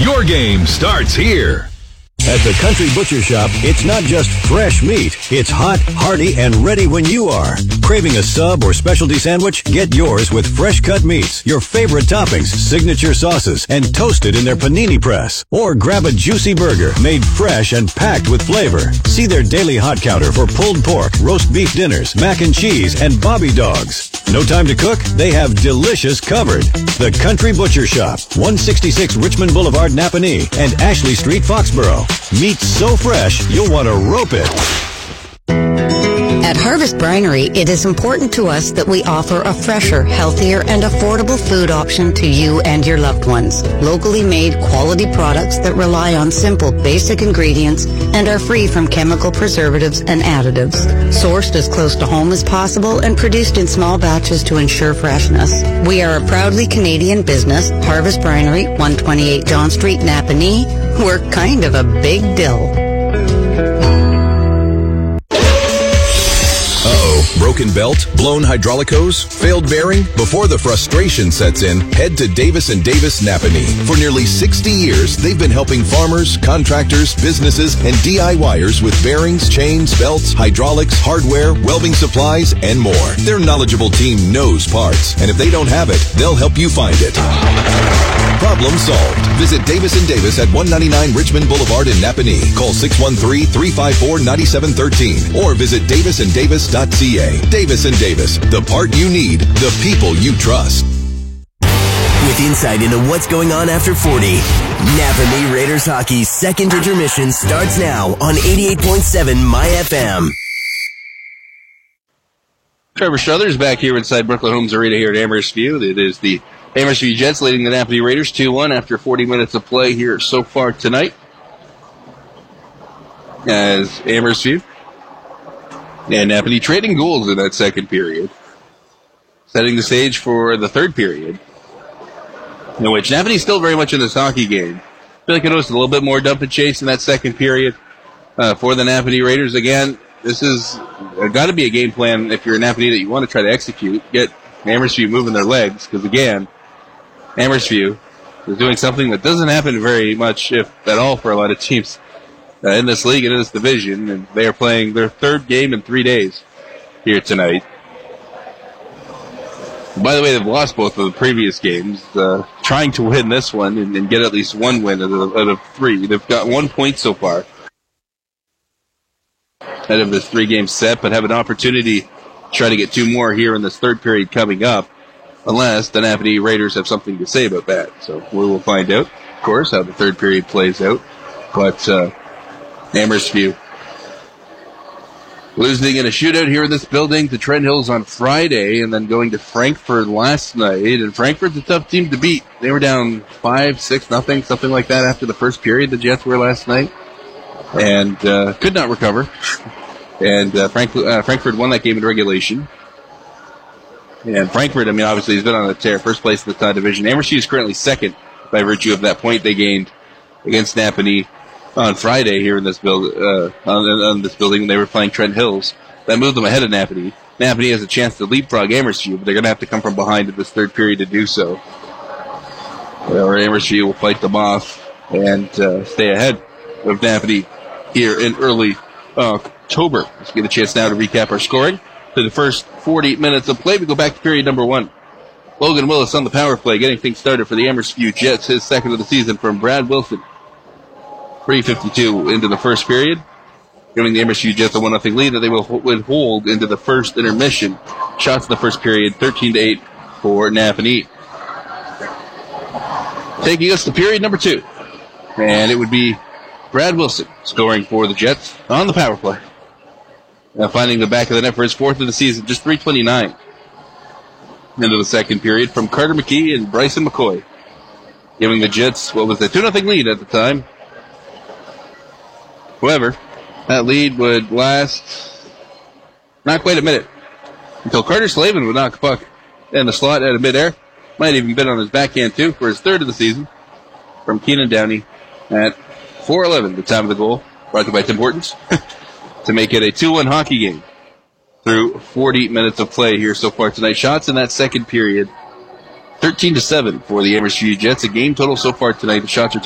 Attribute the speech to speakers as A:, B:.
A: Your game starts here.
B: At the Country Butcher Shop, it's not just fresh meat. It's hot, hearty, and ready when you are. Craving a sub or specialty sandwich? Get yours with fresh cut meats, your favorite toppings, signature sauces, and toasted in their panini press. Or grab a juicy burger made fresh and packed with flavor. See their daily hot counter for pulled pork, roast beef dinners, mac and cheese, and bobby dogs. No time to cook? They have delicious covered. The Country Butcher Shop, 166 Richmond Boulevard, Napanee, and Ashley Street, Foxborough. Meat so fresh, you'll want to rope it.
C: At Harvest Brinery, it is important to us that we offer a fresher, healthier, and affordable food option to you and your loved ones. Locally made quality products that rely on simple, basic ingredients and are free from chemical preservatives and additives. Sourced as close to home as possible and produced in small batches to ensure freshness. We are a proudly Canadian business. Harvest Brinery, 128 John Street, Napanee. We're kind of a big deal.
A: Broken belt, blown hydraulic hose, failed bearing? Before the frustration sets in, head to Davis & Davis Napanee. For nearly 60 years, they've been helping farmers, contractors, businesses, and DIYers with bearings, chains, belts, hydraulics, hardware, welding supplies, and more. Their knowledgeable team knows parts, and if they don't have it, they'll help you find it. Problem solved. Visit Davis & Davis at 199 Richmond Boulevard in Napanee. Call 613-354-9713 or visit davisanddavis.ca. Davis & Davis, the part you need, the people you trust.
D: With insight into what's going on after 40, Napanee Raiders Hockey's second intermission starts now on 88.7 My FM.
E: Trevor Struthers back here inside Brooklyn Homes Arena here at Amherst View. It is the Amherst View Jets leading the Napanee Raiders 2-1 after 40 minutes of play here so far tonight. As Amherst View and Napanee trading goals in that second period, setting the stage for the third period, in which Napanee's still very much in this hockey game. I feel like I noticed a little bit more dump and chase in that second period for the Napanee Raiders. Again, this is got to be a game plan if you're a Napanee that you want to try to execute. Get Amherst View moving their legs, because again, Amherst View is doing something that doesn't happen very much, if at all, for a lot of teams in this league and in this division, and they are playing their third game in 3 days here tonight. By the way, they've lost both of the previous games, trying to win this one and get at least one win out of three. They've got 1 point so far out of this 3-game set, but have an opportunity to try to get 2 more here in this third period coming up, unless the Napanee Raiders have something to say about that. So we will find out, of course, how the third period plays out. But Amherst View losing in a shootout here in this building to Trent Hills on Friday, and then going to Frankfurt last night. And Frankfurt's a tough team to beat. They were down 5-6-0, something like that after the first period, the Jets were last night, and could not recover. And Frankfurt won that game in regulation. And Frankfurt, I mean, obviously has been on a tear, first place in the top division. Amherst View is currently second by virtue of that point they gained against Napanee on Friday here in this on this building when they were playing Trent Hills. That moved them ahead of Napanee. Napanee has a chance to leapfrog Amherst View, but they're going to have to come from behind in this third period to do so. Or Amherst View will fight them off and stay ahead of Napanee here in early October. Let's get a chance now to recap our scoring. For the first 40 minutes of play, we go back to period number 1. Logan Willis on the power play, getting things started for the Amherst View Jets, his second of the season from Brad Wilson. 3:52 into the first period, giving the Amherst View Jets a 1-0 lead that they will hold into the first intermission. Shots in the first period, 13-8 for Napanee. Taking us to period number 2, and it would be Brad Wilson scoring for the Jets on the power play. Now finding the back of the net for his 4th of the season, just 3:29 into the second period from Carter McKee and Bryson McCoy, giving the Jets what was a 2-0 lead at the time. However, that lead would last not quite a minute until Carter Slavin would knock the puck in the slot out of midair. Might even been on his backhand too for his 3rd of the season from Keenan Downey at 4:11, the time of the goal, brought to you by Tim Hortons, to make it a 2-1 hockey game through 40 minutes of play here so far tonight. Shots in that second period, 13-7 for the Amherst View Jets. A game total so far tonight, the shots are